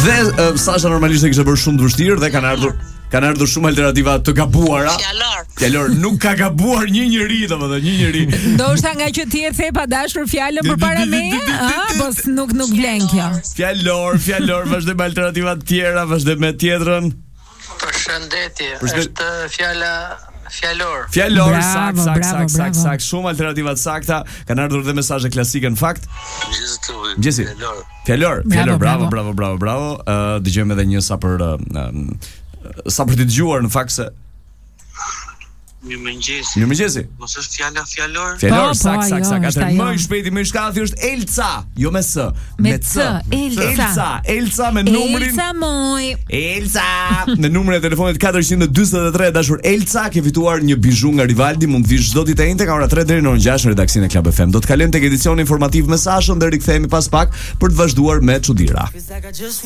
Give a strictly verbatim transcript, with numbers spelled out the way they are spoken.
Dhe uh, Sasha normalisht e kishte bërë shumë të vështirë dhe kanë ardhur kanë ardhur shumë alternativa të gabuara. Fjalor. Fjalor, nuk ka gabuar një njeri, domethënë një njeri. Ndoshta nga që ti e the pa dashur fjalën përpara meje, ëh, po nuk nuk vlen kjo. Fjalor, fjalor, vazhdoj me alternativa të tjera, vazhdoj me tjetrën. Përshëndetje. Është fjala fjalor. Fjalor, sak, sak, sak, sak, sak, shumë alternativa të sakta. Kanë ardhur dhe mesazhe klasike në fakt. Gjesi. Fjalor. Fjalor, fjalor, bravo, bravo, bravo, bravo. Uh, dëgjojmë edhe një sa për uh, um, sa për të dëgjuar në fakt se Mirëmëngjesi. Mirëmëngjesi. Mos është fjala fjalor? Fjalor, sak, sak, sak. Atë më i shpejti, më i shkallë është Elca, jo me s. Me c. Elca, Elca me numrin. Elca moj. Elca. Në numrin e telefonit katërqind e dyzet e tre dashur Elca, ke fituar një bizhu nga Rivaldi, mund të vish çdo ditë ente nga ora tre deri në orën gjashtë në redaksinë e Club F M. Do të kalojmë tek edicioni informativ me Sashën dhe rikthehemi pas pak për të vazhduar me çuditëra.